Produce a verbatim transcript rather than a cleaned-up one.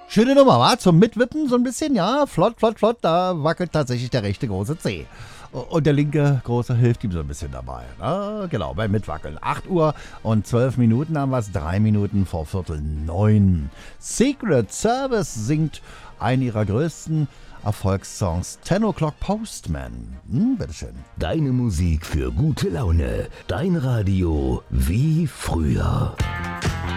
Schöne Nummer, wa? Zum Mitwippen so ein bisschen, ja. Flott, flott, flott. Da wackelt tatsächlich der rechte große Zeh. Und der linke große hilft ihm so ein bisschen dabei. Na, genau, beim Mitwackeln. acht Uhr und zwölf Minuten haben wir es. Drei Minuten vor Viertel neun. Secret Service singt einen ihrer größten Erfolgssongs, Ten O'Clock Postman. Hm, bitteschön. Deine Musik für gute Laune. Dein Radio wie früher.